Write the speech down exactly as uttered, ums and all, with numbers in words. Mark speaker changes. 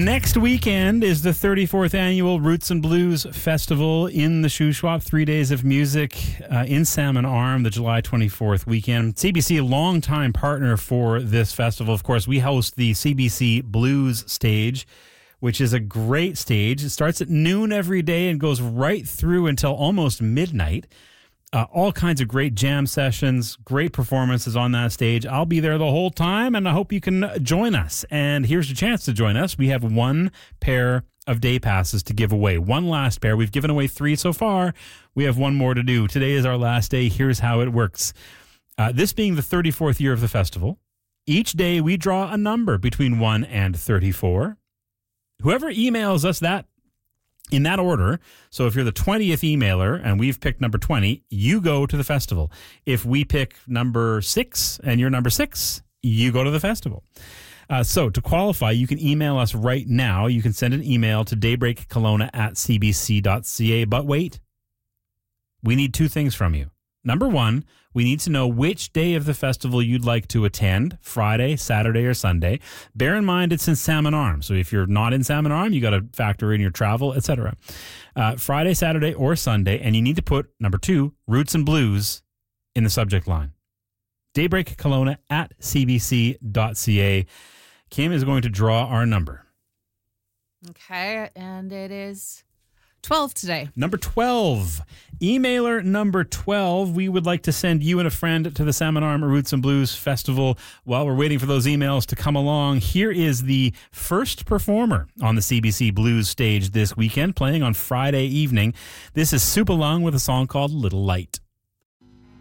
Speaker 1: Next weekend is the thirty-fourth annual Roots and Blues Festival in the Shuswap. Three days of music uh, in Salmon Arm, the July twenty-fourth weekend. C B C, a longtime partner for this festival. Of course, we host the C B C Blues Stage, which is a great stage. It starts at noon every day and goes right through until almost midnight. Uh, all kinds of great jam sessions, great performances on that stage. I'll be there the whole time, and I hope you can join us. And here's your chance to join us. We have one pair of day passes to give away. One last pair. We've given away three so far. We have one more to do. Today is our last day. Here's how it works. Uh, this being the thirty-fourth year of the festival, each day we draw a number between one and thirty-four. Whoever emails us that in that order, so if you're the twentieth emailer and we've picked number twenty, you go to the festival. If we pick number six and you're number six, you go to the festival. Uh, so to qualify, you can email us right now. You can send an email to daybreakkelowna at c b c dot c a. But wait, we need two things from you. Number one, we need to know which day of the festival you'd like to attend, Friday, Saturday, or Sunday. Bear in mind it's in Salmon Arm, so if you're not in Salmon Arm, you got to factor in your travel, et cetera. Uh, Friday, Saturday, or Sunday, and you need to put, number two, Roots and Blues in the subject line. daybreakkelowna at c b c dot c a. Kim is going to draw our number.
Speaker 2: Okay, and it is twelve today.
Speaker 1: Number twelve. Emailer number twelve. We would like to send you and a friend to the Salmon Arm Roots and Blues Festival. While we're waiting for those emails to come along, here is the first performer on the C B C Blues stage this weekend, playing on Friday evening. This is Supalung with a song called Little Light.